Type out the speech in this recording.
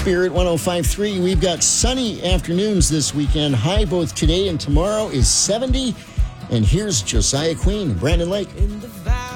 Spirit 105.3. We've got sunny afternoons this weekend. High both today and tomorrow is 70. And here's Josiah Queen, Brandon Lake. In the